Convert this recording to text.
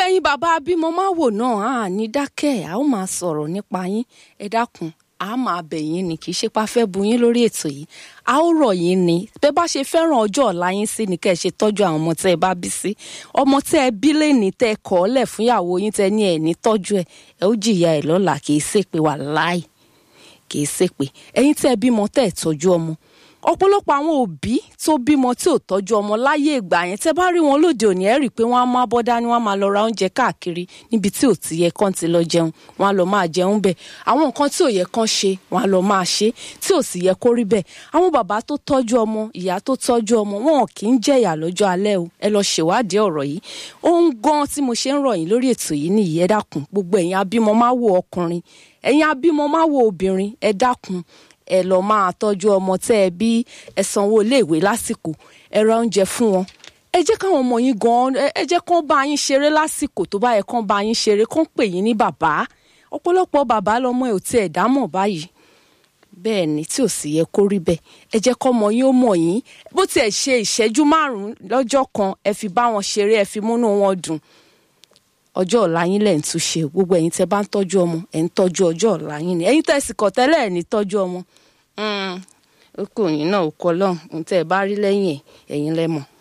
ẹ̀yin bàbá abímọ máa wò náà ní dákẹ́ a ó máa sọ̀rọ̀ nípa yín ẹ dákun a máa bẹ̀ yín ni kì í ṣe pa fẹ́ bu yín lórí ètò yìí a ó rọ̀ yín ni bẹ́ bá ṣe fẹ́ràn ọjọ́ ọ̀la yín sí ni kẹ́ ẹ ṣe tọ́jú àwọn ọmọ tẹ́ ẹ bá bí sí ọmọ tẹ́ ẹ bí lẹ́ni tẹ́ ẹ kọ́ ọ́lẹ̀ fún ìyàwó yín tẹ́ ní ẹ̀ ní tọ́jú ẹ ó jìyà ẹ̀ lọ́la kì í ṣèpè wà láì kì í ṣèpè ẹ̀yin tẹ́ ẹ bímọ tẹ́ ẹ tọ́jú ọmọ ọ̀pọ̀lọpọ̀ àwọn òbí tó bímọ tí ò tọ́jú ọmọ láyé ìgbà yẹn tẹ́ bá rí wọn lóde òní ẹ rí i pé wọ́n á máa bọ́ dání wọ́n á máa lọ ra oúnjẹ káàkiri níbi tí ò ti yẹ kán ti lọ jẹun wọ́n á lọ máa jẹun bẹ́ẹ̀ àwọn nǹkan tí ò yẹ kán ṣe wọ́n á lọ máa ṣe tí ò sì yẹ kó rí bẹ́ẹ̀ àwọn bàbá tó tọ́jú ọmọ ìyá tó tọ́jú ọmọ wọn kì í jẹ̀yà lọ́jọ́ alẹ́ o ẹ lọ ṣèwádìí ọ̀rọ̀ yìí ohun gan tí mo ṣe ń rọ̀ yín lórí ètò yìí nìyí ẹ dákun gbogbo ẹ̀yin abímọ máa wo ọkùnrin ẹ̀yin abímọ máa wo obìnrin ẹ dákun ẹ lọ máa tọ́jú ọmọ tẹ́ ẹ bí ẹ sanwó iléèwé lásìkò ẹ ra oúnjẹ fún wọn ẹ jẹ́ káwọn ọmọ yín gan ẹ jẹ́ kán bá yín ṣeré lásìkò tó bá yẹ kán bá yín ṣeré kán pè yín ní bàbá ọ̀pọ̀lọpọ̀ bàbá lọmọ ẹ ò tiẹ̀ dámọ̀ báyìí bẹ́ẹ̀ ni tí ò sì yẹ kó rí bẹ́ẹ̀ ẹ jẹ́ kọ́mọ yín ó mọ̀ yín bó tiẹ̀ ṣe ìṣẹ́jú 5 lọ́jọ́ kan ẹ fi bá wọn ṣeré ẹ fi múnú wọn dùn ọjọ́ ọ̀la yín lẹ̀ ń túnṣe gbogbo ẹ̀yin tẹ́ bá ń tọ́jú ọmọ ẹ̀ ń tọ́jú ọjọ́ ọ̀la yín ni ẹ̀yin tẹ́ sì kọ̀ tẹ́lẹ̀ ẹ̀ ní tọ́jú ọmọ ó kò yín náà ó kọ́ lọ́hùn-ún tẹ́ ẹ bá rí lẹ́yìn ẹ̀yin lẹ́mọ̀.